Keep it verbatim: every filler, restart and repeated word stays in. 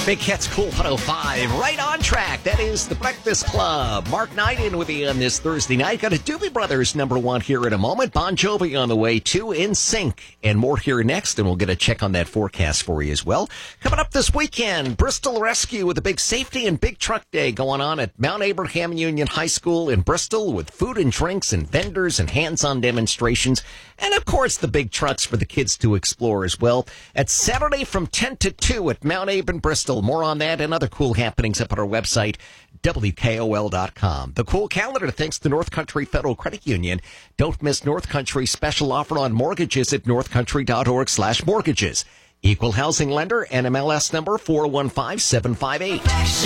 Big Cat's Cool one oh five, right on track. That is The Breakfast Club. Mark Knight in with you on this Thursday night. Got a Doobie Brothers number one here in a moment. Bon Jovi on the way, too, In Sync. And more here next, and we'll get a check on that forecast for you as well. Coming up this weekend, Bristol Rescue with a big safety and big truck day going on at Mount Abraham Union High School in Bristol with food and drinks and vendors and hands-on demonstrations. And, of course, the big trucks for the kids to explore as well. At Saturday from ten to two at Mount Abe in Bristol. More on that and other cool happenings up at our website, W K O L dot com. The cool calendar thanks to North Country Federal Credit Union. Don't miss North Country's special offer on mortgages at northcountry.org slash mortgages. Equal housing lender, N M L S number four one five seven five eight.